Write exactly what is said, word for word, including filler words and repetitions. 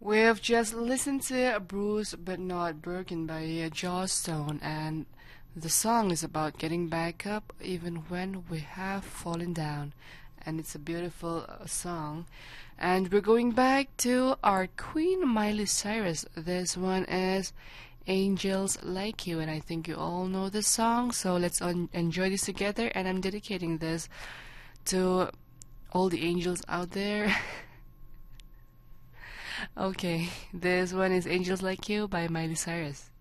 We've just listened to Bruce But Not Broken by Joss Stone, and the song is about getting back up even when we have fallen down. And it's a beautiful uh, song. And we're going back to our Queen Miley Cyrus. This one is Angels Like You, and I think you all know the song, so let's un- enjoy this together. And I'm dedicating this to all the angels out there. Okay, this one is Angels Like You by Miley Cyrus.